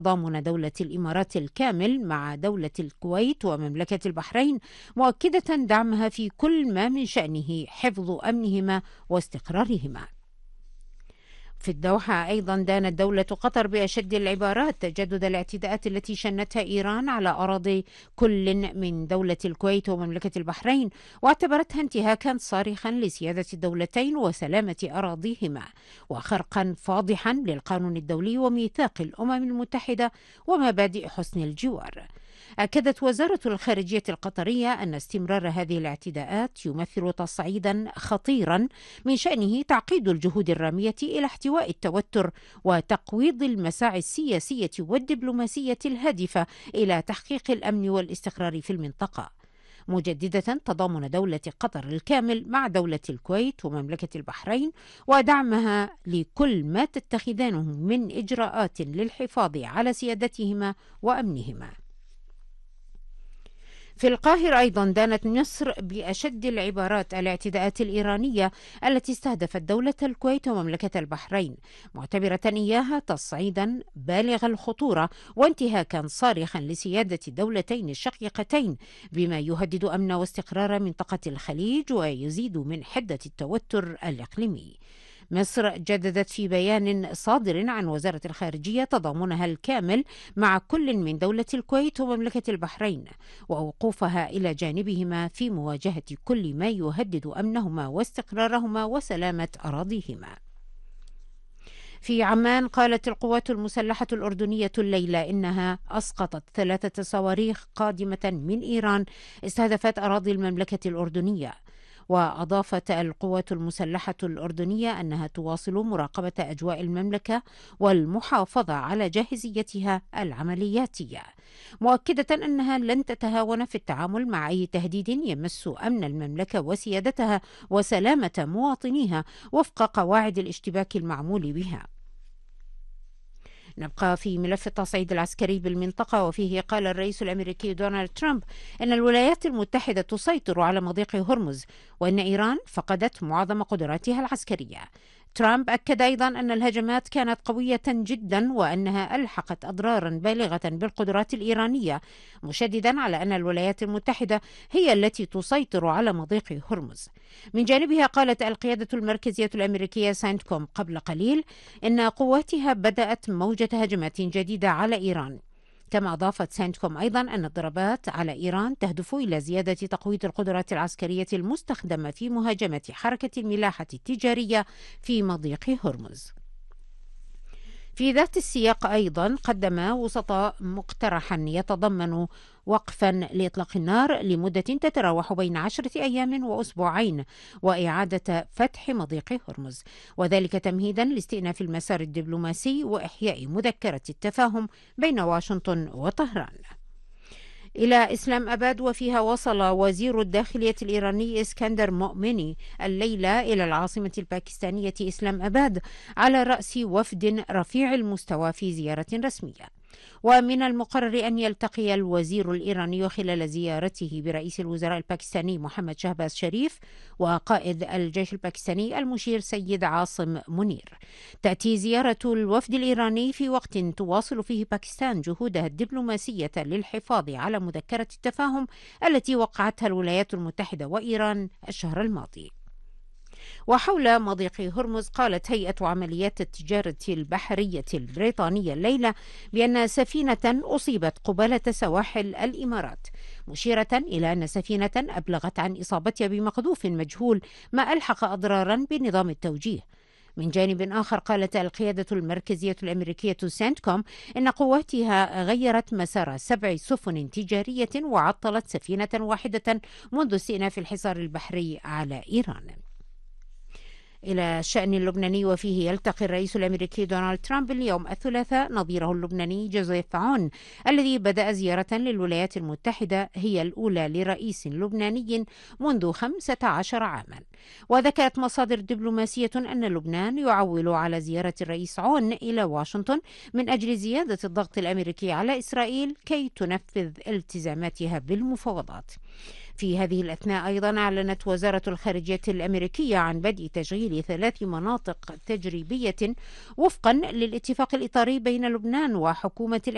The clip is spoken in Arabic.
تضامن دولة الإمارات الكامل مع دولة الكويت ومملكة البحرين، مؤكدة دعمها في كل ما من شأنه حفظ أمنهما واستقرارهما. في الدوحة أيضا دانت دولة قطر بأشد العبارات تجدد الاعتداءات التي شنتها إيران على أراضي كل من دولة الكويت ومملكة البحرين، واعتبرتها انتهاكا صارخا لسيادة الدولتين وسلامة أراضيهما، وخرقا فاضحا للقانون الدولي وميثاق الأمم المتحدة ومبادئ حسن الجوار. أكدت وزارة الخارجية القطرية أن استمرار هذه الاعتداءات يمثل تصعيدا خطيرا من شأنه تعقيد الجهود الرامية إلى احتواء التوتر وتقويض المساعي السياسية والدبلوماسية الهادفة إلى تحقيق الأمن والاستقرار في المنطقة، مجددة تضامن دولة قطر الكامل مع دولة الكويت ومملكة البحرين ودعمها لكل ما تتخذانه من إجراءات للحفاظ على سيادتهما وأمنهما. في القاهرة أيضا دانت مصر بأشد العبارات الاعتداءات الإيرانية التي استهدفت دولة الكويت ومملكة البحرين، معتبرة إياها تصعيدا بالغ الخطورة وانتهاكا صارخا لسيادة الدولتين الشقيقتين، بما يهدد أمن واستقرار منطقة الخليج ويزيد من حدة التوتر الإقليمي. مصر جددت في بيان صادر عن وزارة الخارجية تضامنها الكامل مع كل من دولة الكويت ومملكة البحرين، ووقوفها إلى جانبهما في مواجهة كل ما يهدد أمنهما واستقرارهما وسلامة أراضيهما. في عمان قالت القوات المسلحة الأردنية الليلة إنها أسقطت 3 صواريخ قادمة من إيران استهدفت أراضي المملكة الأردنية. وأضافت القوات المسلحة الأردنية أنها تواصل مراقبة أجواء المملكة والمحافظة على جاهزيتها العملياتية، مؤكدة أنها لن تتهاون في التعامل مع أي تهديد يمس أمن المملكة وسيادتها وسلامة مواطنيها وفق قواعد الاشتباك المعمول بها. نبقى في ملف التصعيد العسكري بالمنطقة، وفيه قال الرئيس الأمريكي دونالد ترامب أن الولايات المتحدة تسيطر على مضيق هرمز وأن إيران فقدت معظم قدراتها العسكرية. ترامب أكد أيضا أن الهجمات كانت قوية جدا وأنها ألحقت أضرارا بالغة بالقدرات الإيرانية، مشددا على أن الولايات المتحدة هي التي تسيطر على مضيق هرمز. من جانبها قالت القيادة المركزية الأمريكية سنتكوم قبل قليل إن قواتها بدأت موجة هجمات جديدة على إيران. كما أضافت سنتكوم أيضا أن الضربات على إيران تهدف إلى زيادة تقويض القدرات العسكرية المستخدمة في مهاجمة حركة الملاحة التجارية في مضيق هرمز. في ذات السياق أيضا قدم وسطاء مقترحا يتضمن وقفا لإطلاق النار لمدة تتراوح بين 10 أيام وأسبوعين وإعادة فتح مضيق هرمز، وذلك تمهيدا لاستئناف المسار الدبلوماسي وإحياء مذكرة التفاهم بين واشنطن وطهران. إلى إسلام أباد، وفيها وصل وزير الداخلية الإيراني اسكندر مؤمني الليلة إلى العاصمة الباكستانية إسلام أباد على رأس وفد رفيع المستوى في زيارة رسمية. ومن المقرر أن يلتقي الوزير الإيراني خلال زيارته برئيس الوزراء الباكستاني محمد شهباز شريف وقائد الجيش الباكستاني المشير سيد عاصم منير. تأتي زيارة الوفد الإيراني في وقت تواصل فيه باكستان جهودها الدبلوماسية للحفاظ على مذكرة التفاهم التي وقعتها الولايات المتحدة وإيران الشهر الماضي. وحول مضيق هرمز قالت هيئة عمليات التجارة البحرية البريطانية الليلة بأن سفينة أصيبت قبالة سواحل الإمارات، مشيرة إلى أن سفينة أبلغت عن إصابتها بمقذوف مجهول ما ألحق أضرارا بنظام التوجيه. من جانب آخر قالت القيادة المركزية الأمريكية سنتكوم إن قواتها غيرت مسار 7 سفن تجارية وعطلت سفينة واحدة منذ استئناف الحصار البحري على إيران. إلى الشأن اللبناني، وفيه يلتقي الرئيس الأمريكي دونالد ترامب اليوم الثلاثاء نظيره اللبناني جوزيف عون الذي بدأ زيارة للولايات المتحدة هي الأولى لرئيس لبناني منذ 15 عاما. وذكرت مصادر دبلوماسية أن لبنان يعول على زيارة الرئيس عون إلى واشنطن من أجل زيادة الضغط الأمريكي على إسرائيل كي تنفذ التزاماتها بالمفاوضات. في هذه الأثناء أيضا أعلنت وزارة الخارجية الأمريكية عن بدء تشغيل 3 مناطق تجريبية وفقا للاتفاق الإطاري بين لبنان وحكومة